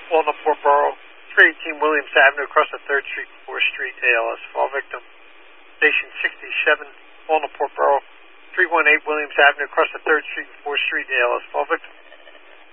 Walnut Borough, 318 Williams Avenue, across the 3rd Street, 4th Street, ALS. Fall victim, Station 67, Walnut Borough, 318 Williams Avenue, across the 3rd Street, 4th Street, ALS. Fall victim.